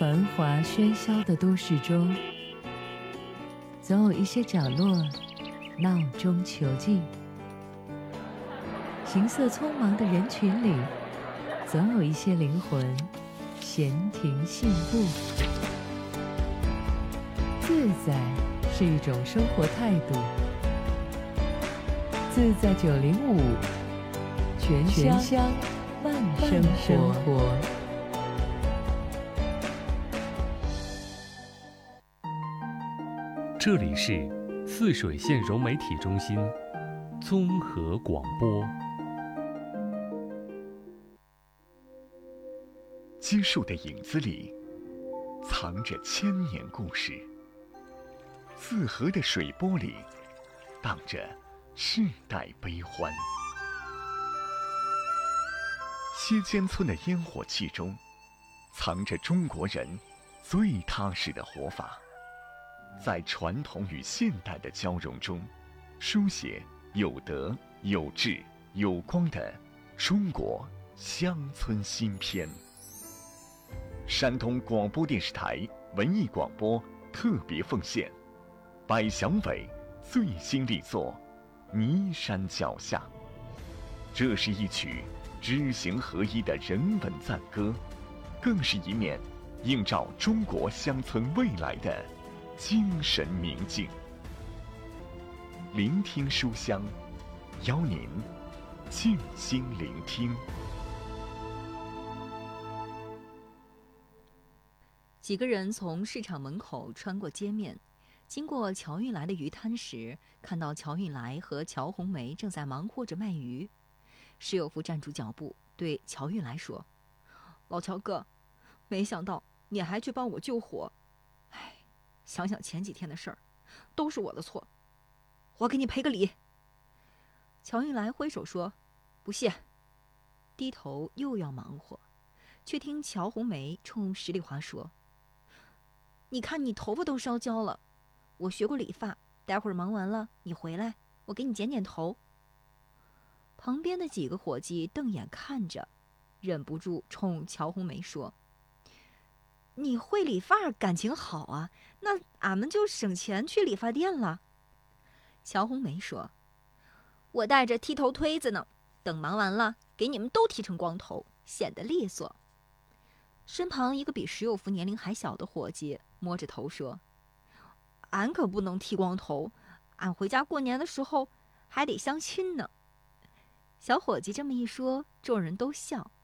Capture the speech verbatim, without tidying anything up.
繁华喧嚣的都市中，总有一些角落闹中求静；行色匆忙的人群里，总有一些灵魂闲庭信步。自在是一种生活态度。自在九零五，全香慢生活。 这里是泗水县融媒体中心综合广播。 基树的影子里藏着千年故事，泗河的水波里荡着世代悲欢。西尖村的烟火气中藏着中国人最踏实的活法，在传统与现代的交融中，书写有德有志有光的中国乡村新篇。山东广播电视台文艺广播特别奉献百祥伟最新力作《泥山脚下》。这是一曲知行合一的人文赞歌，更是一面映照中国乡村未来的精神明镜。聆听书香，邀您静心聆听。 几个人从市场门口穿过街面，经过乔运来的鱼摊时，看到乔运来和乔红梅正在忙活着卖鱼。石有福站住脚步，对乔运来说：“老乔哥，没想到你还去帮我救火。哎，想想前几天的事儿，都是我的错，我给你赔个礼。”乔运来挥手说：“不谢。”低头又要忙活，却听乔红梅冲石丽华说：“你看你头发都烧焦了，我学过理发，待会儿忙完了你回来，我给你剪剪头。”旁边的几个伙计瞪眼看着，忍不住冲乔红梅说：“你会理发感情好啊，那俺们就省钱去理发店了。”乔红梅说：“我带着剃头推子呢，等忙完了给你们都剃成光头，显得利索。”身旁一个比石有福年龄还小的伙计摸着头说：“俺可不能剃光头，俺回家过年的时候还得相亲呢。”小伙计这么一说，众人都笑。